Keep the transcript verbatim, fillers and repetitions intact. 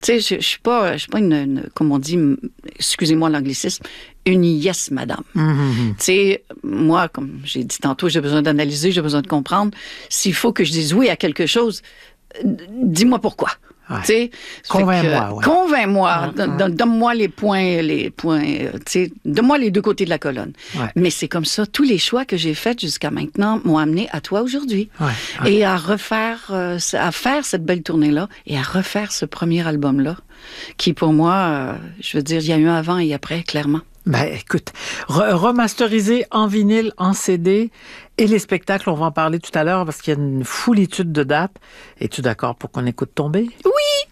Tu sais, je, je suis pas, je suis pas une, une, comme on dit, excusez-moi l'anglicisme, une yes madame. Mm-hmm. Tu sais, moi, comme j'ai dit tantôt, j'ai besoin d'analyser, j'ai besoin de comprendre. S'il faut que je dise oui à quelque chose, dis-moi pourquoi. Ouais. Convainc-moi. Que, ouais. Convainc-moi. Ouais, ouais. Donne-moi les points, les points. Donne-moi les deux côtés de la colonne. Ouais. Mais c'est comme ça. Tous les choix que j'ai faits jusqu'à maintenant m'ont amené à toi aujourd'hui. Ouais, ouais. Et à refaire, euh, à faire cette belle tournée-là et à refaire ce premier album-là, qui pour moi, euh, je veux dire, il y a eu un avant et après, clairement. Ben, écoute, re- remasterisé en vinyle, en C D, et les spectacles, on va en parler tout à l'heure parce qu'il y a une foulitude de dates. Es-tu d'accord pour qu'on écoute Tomber? Oui!